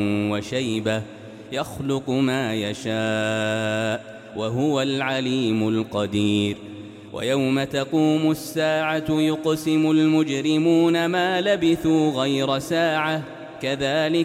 وشيبة يخلق ما يشاء وهو العليم القدير ويوم تقوم الساعة يقسم المجرمون ما لبثوا غير ساعة كذلك